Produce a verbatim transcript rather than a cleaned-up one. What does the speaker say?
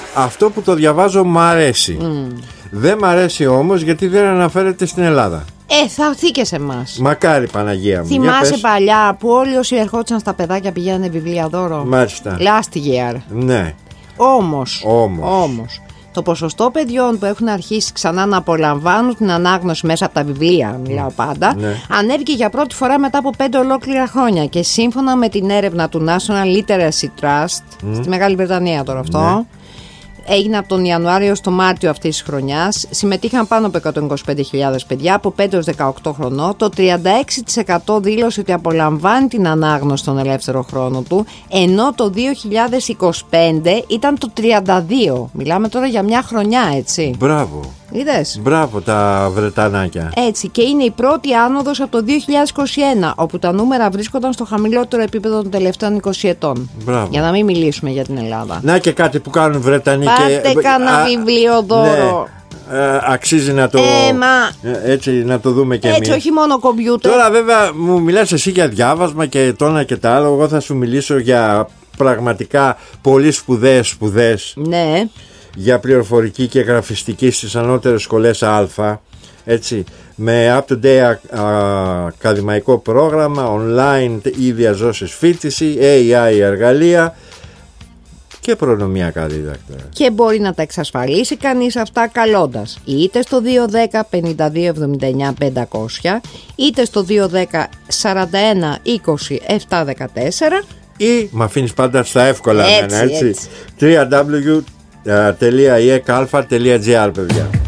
αυτό που το διαβάζω μ' αρέσει. Mm. Δεν μ' αρέσει όμως γιατί δεν αναφέρεται στην Ελλάδα. Ε, θα έρθει και σε εμάς. Μακάρι, Παναγία μου. Θυμάσαι παλιά που όλοι όσοι ερχόντουσαν στα παιδάκια πηγαίνανε βιβλία δώρο? Μάλιστα. Last year. Ναι. Όμως, όμως. όμως το ποσοστό παιδιών που έχουν αρχίσει ξανά να απολαμβάνουν την ανάγνωση μέσα από τα βιβλία, μιλάω πάντα, ναι. ανέβηκε για πρώτη φορά μετά από πέντε ολόκληρα χρόνια. Και σύμφωνα με την έρευνα του National Literacy Trust, mm. στη Μεγάλη Βρετανία τώρα αυτό, ναι. έγινε από τον Ιανουάριο στο Μάρτιο αυτής της χρονιάς. Συμμετείχαν πάνω από εκατόν είκοσι πέντε χιλιάδες παιδιά από πέντε έως δεκαοκτώ χρονών. Το τριάντα έξι τοις εκατό δήλωσε ότι απολαμβάνει την ανάγνωση στον ελεύθερο χρόνο του, ενώ το δύο χιλιάδες είκοσι πέντε ήταν το τριάντα δύο τοις εκατό. Μιλάμε τώρα για μια χρονιά, έτσι. Μπράβο. Είδες? Μπράβο τα Βρετανάκια. Έτσι, και είναι η πρώτη άνοδος από το δύο χιλιάδες είκοσι ένα, όπου τα νούμερα βρίσκονταν στο χαμηλότερο επίπεδο των τελευταίων είκοσι ετών. Μπράβο. Για να μην μιλήσουμε για την Ελλάδα. Να και κάτι που κάνουν Βρετανοί. Πάτε και... κάνα βιβλίο δώρο. Ναι. Ε, αξίζει να το, ε, μα... έτσι, να το δούμε και έτσι, εμείς. Έτσι, όχι μόνο κομπιούτερ. Τώρα βέβαια μου μιλάς εσύ για διάβασμα και το ένα και τα άλλο. Εγώ θα σου μιλήσω για πραγματικά πολύ σπουδαίες σπουδές. Ναι. Για πληροφορική και γραφιστική στις ανώτερες σχολές Α, έτσι, με up-to-date ακαδημαϊκό πρόγραμμα, online ή διαζώσεις φοιτηση, έι άι εργαλεία και προνομιακά δίδακτρα. Και μπορεί να τα εξασφαλίσει κανείς αυτά καλώντας είτε στο δύο δέκα πενήντα δύο εβδομήντα εννιά πεντακόσια, είτε στο δύο δέκα σαράντα ένα είκοσι επτακόσια δεκατέσσερα, ή μ' αφήνεις πάντα στα εύκολα, έτσι, εμένα, έτσι, έτσι. double-u double-u double-u τελεία ι εκ αλφα τελεία τζι άρ, παιδιά.